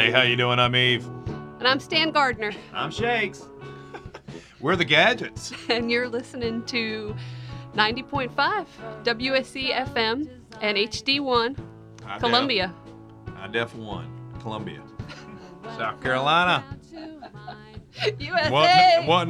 Hey, how you doing? I'm Eve. And I'm Stan Gardner. I'm Shakes. We're the Gadgets. And you're listening to 90.5 WSC FM and HD1 Columbia. High Def 1, Columbia. South Carolina. USA. What